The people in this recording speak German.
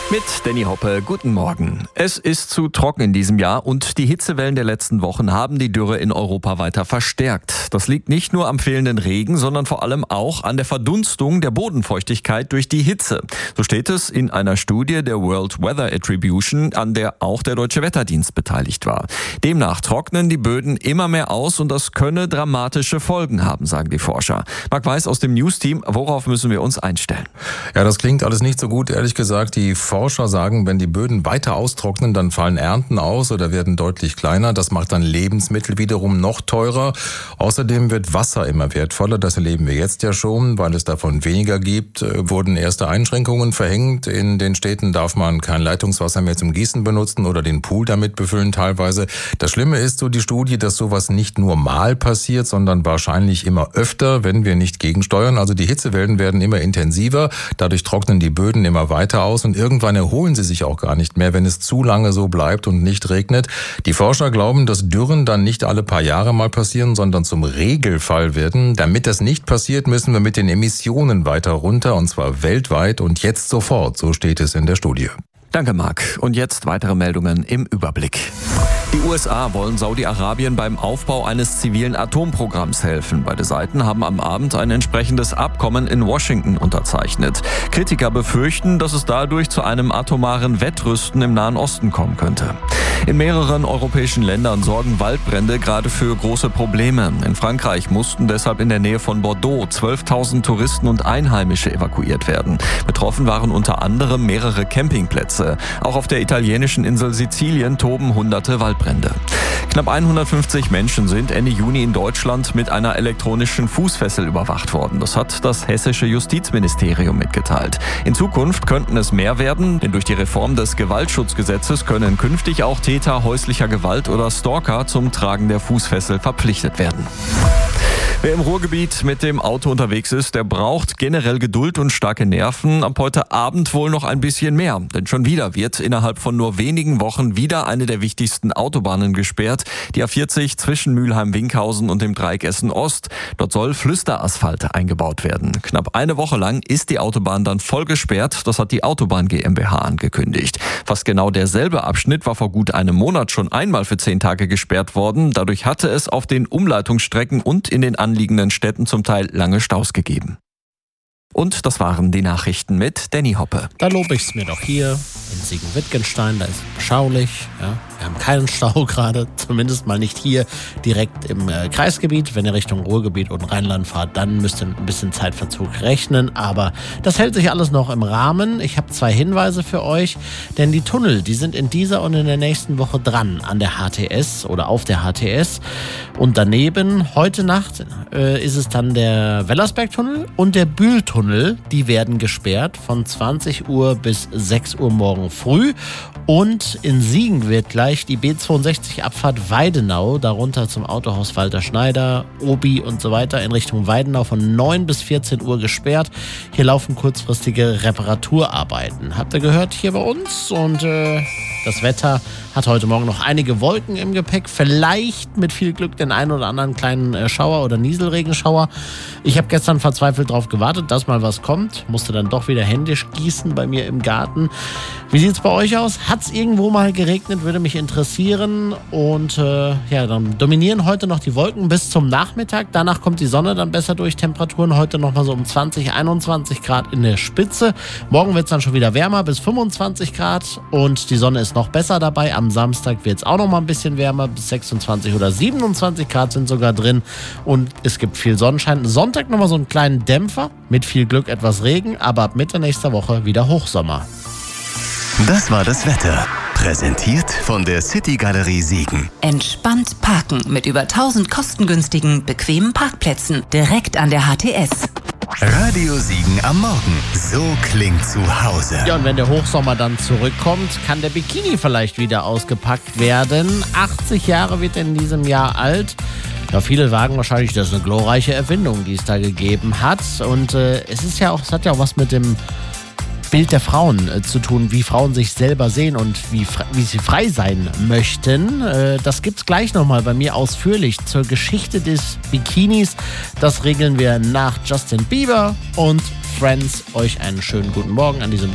Mit Danny Hoppe, guten Morgen. Es ist zu trocken in diesem Jahr und die Hitzewellen der letzten Wochen haben die Dürre in Europa weiter verstärkt. Das liegt nicht nur am fehlenden Regen, sondern vor allem auch an der Verdunstung der Bodenfeuchtigkeit durch die Hitze. So steht es in einer Studie der World Weather Attribution, an der auch der Deutsche Wetterdienst beteiligt war. Demnach trocknen die Böden immer mehr aus und das könne dramatische Folgen haben, sagen die Forscher. Marc Weiß aus dem News-Team, worauf müssen wir uns einstellen? Ja, das klingt alles nicht so gut, ehrlich gesagt. Die Forscher sagen, wenn die Böden weiter austrocknen, dann fallen Ernten aus oder werden deutlich kleiner. Das macht dann Lebensmittel wiederum noch teurer. Außerdem wird Wasser immer wertvoller. Das erleben wir jetzt ja schon, weil es davon weniger gibt. Wurden erste Einschränkungen verhängt. In den Städten darf man kein Leitungswasser mehr zum Gießen benutzen oder den Pool damit befüllen teilweise. Das Schlimme ist, so die Studie, dass sowas nicht nur mal passiert, sondern wahrscheinlich immer öfter, wenn wir nicht gegensteuern. Also die Hitzewellen werden immer intensiver. Dadurch trocknen die Böden immer weiter aus und irgendwann erholen sie sich auch gar nicht mehr, wenn es zu lange so bleibt und nicht regnet. Die Forscher glauben, dass Dürren dann nicht alle paar Jahre mal passieren, sondern zum Regelfall werden. Damit das nicht passiert, müssen wir mit den Emissionen weiter runter, und zwar weltweit und jetzt sofort, so steht es in der Studie. Danke, Marc. Und jetzt weitere Meldungen im Überblick. Die USA wollen Saudi-Arabien beim Aufbau eines zivilen Atomprogramms helfen. Beide Seiten haben am Abend ein entsprechendes Abkommen in Washington unterzeichnet. Kritiker befürchten, dass es dadurch zu einem atomaren Wettrüsten im Nahen Osten kommen könnte. In mehreren europäischen Ländern sorgen Waldbrände gerade für große Probleme. In Frankreich mussten deshalb in der Nähe von Bordeaux 12.000 Touristen und Einheimische evakuiert werden. Betroffen waren unter anderem mehrere Campingplätze. Auch auf der italienischen Insel Sizilien toben hunderte Waldbrände. Knapp 150 Menschen sind Ende Juni in Deutschland mit einer elektronischen Fußfessel überwacht worden. Das hat das hessische Justizministerium mitgeteilt. In Zukunft könnten es mehr werden, denn durch die Reform des Gewaltschutzgesetzes können künftig auch Täter häuslicher Gewalt oder Stalker zum Tragen der Fußfessel verpflichtet werden. Wer im Ruhrgebiet mit dem Auto unterwegs ist, der braucht generell Geduld und starke Nerven. Ab heute Abend wohl noch ein bisschen mehr. Denn schon wieder wird innerhalb von nur wenigen Wochen wieder eine der wichtigsten Autobahnen gesperrt. Die A40 zwischen Mülheim-Winkhausen und dem Dreieck Essen-Ost. Dort soll Flüsterasphalt eingebaut werden. Knapp eine Woche lang ist die Autobahn dann voll gesperrt. Das hat die Autobahn GmbH angekündigt. Fast genau derselbe Abschnitt war vor gut einem Monat schon einmal für 10 Tage gesperrt worden. Dadurch hatte es auf den Umleitungsstrecken und in den anliegenden Städten zum Teil lange Staus gegeben. Und das waren die Nachrichten mit Danny Hoppe. Da lobe ich es mir doch hier in Siegen-Wittgenstein, da ist es beschaulich. Ja. Wir haben keinen Stau gerade, zumindest mal nicht hier direkt im Kreisgebiet. Wenn ihr Richtung Ruhrgebiet und Rheinland fahrt, dann müsst ihr ein bisschen Zeitverzug rechnen. Aber das hält sich alles noch im Rahmen. Ich habe 2 Hinweise für euch, denn die Tunnel, die sind in dieser und in der nächsten Woche dran an der HTS oder auf der HTS. Und daneben, heute Nacht, ist es dann der Wellersbergtunnel und der Bühltunnel. Die werden gesperrt von 20 Uhr bis 6 Uhr morgen früh. Und in Siegen wird gleich die B62 Abfahrt Weidenau, darunter zum Autohaus Walter Schneider, Obi und so weiter, in Richtung Weidenau von 9 bis 14 Uhr gesperrt. Hier laufen kurzfristige Reparaturarbeiten. Habt ihr gehört, hier bei uns? Und das Wetter hat heute Morgen noch einige Wolken im Gepäck. Vielleicht mit viel Glück den einen oder anderen kleinen Schauer oder Nieselregenschauer. Ich habe gestern verzweifelt darauf gewartet, dass mal was kommt. Musste dann doch wieder händisch gießen bei mir im Garten. Wie sieht es bei euch aus? Hat es irgendwo mal geregnet? Würde mich interessieren. Und dann dominieren heute noch die Wolken bis zum Nachmittag. Danach kommt die Sonne dann besser durch. Temperaturen heute nochmal so um 20, 21 Grad in der Spitze. Morgen wird es dann schon wieder wärmer bis 25 Grad. Und die Sonne ist noch besser dabei. Am Samstag wird es auch noch mal ein bisschen wärmer. Bis 26 oder 27 Grad sind sogar drin. Und es gibt viel Sonnenschein. Sonntag nochmal so einen kleinen Dämpfer. Mit viel Glück etwas Regen. Aber ab Mitte nächster Woche wieder Hochsommer. Das war das Wetter. Präsentiert von der City Galerie Siegen. Entspannt parken mit über 1000 kostengünstigen, bequemen Parkplätzen direkt an der HTS. Radio Siegen am Morgen. So klingt zu Hause. Ja, und wenn der Hochsommer dann zurückkommt, kann der Bikini vielleicht wieder ausgepackt werden. 80 Jahre wird er in diesem Jahr alt. Ja, viele sagen wahrscheinlich, das ist eine glorreiche Erfindung, die es da gegeben hat. Und es hat ja auch was mit dem Bild der Frauen zu tun, wie Frauen sich selber sehen und wie sie frei sein möchten. Das gibt's gleich nochmal bei mir ausführlich zur Geschichte des Bikinis. Das regeln wir nach Justin Bieber und Friends. Euch einen schönen guten Morgen an diesem